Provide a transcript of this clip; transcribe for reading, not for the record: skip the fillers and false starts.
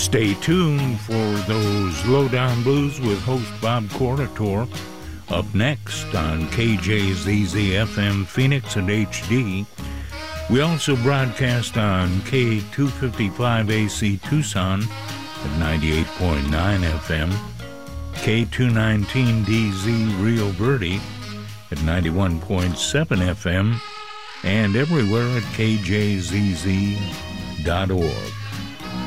Stay tuned for those Lowdown Blues with host Bob Corritore. Up next on KJZZ-FM Phoenix and HD. We also broadcast on K255AC Tucson at 98.9 FM, K219DZ Rio Verde at 91.7 FM, and everywhere at kjzz.org.